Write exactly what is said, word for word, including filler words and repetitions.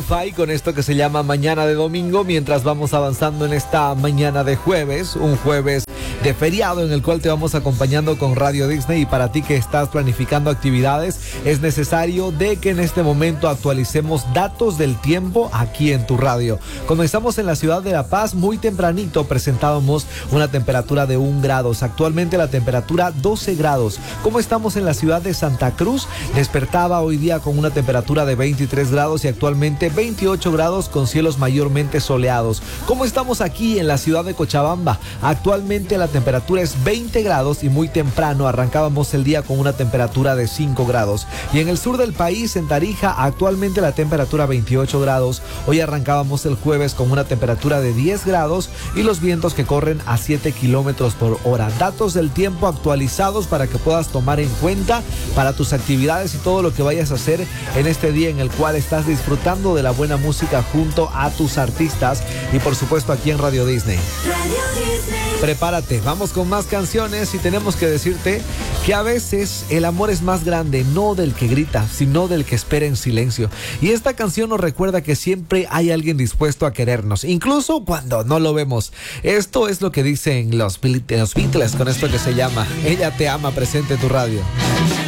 Lo-Fi con esto que se llama Mañana de Domingo, mientras vamos avanzando en esta mañana de jueves, un jueves de feriado en el cual te vamos acompañando con Radio Disney. Y para ti que estás planificando actividades, es necesario de que en este momento actualicemos datos del tiempo aquí en tu radio. Comenzamos en la ciudad de La Paz, muy tempranito presentábamos una temperatura de un grados, actualmente la temperatura doce grados. ¿Cómo estamos en la ciudad de Santa Cruz? Despertaba hoy día con una temperatura de veintitrés grados y actualmente veintiocho grados con cielos mayormente soleados. ¿Cómo estamos aquí en la ciudad de Cochabamba? Actualmente la temperatura es veinte grados y muy temprano arrancábamos el día con una temperatura de cinco grados. Y en el sur del país, en Tarija, actualmente la temperatura veintiocho grados. Hoy arrancábamos el jueves con una temperatura de diez grados y los vientos que corren a siete kilómetros por hora. Datos del tiempo actualizados para que puedas tomar en cuenta para tus actividades y todo lo que vayas a hacer en este día en el cual estás disfrutando de la buena música junto a tus artistas y por supuesto aquí en Radio Disney. Radio Disney. Prepárate, vamos con más canciones y tenemos que decirte que a veces el amor es más grande, no del que grita, sino del que espera en silencio. Y esta canción nos recuerda que siempre hay alguien dispuesto a querernos, incluso cuando no lo vemos. Esto es lo que dicen los, los Beatles con esto que se llama Ella te ama, presente en tu radio.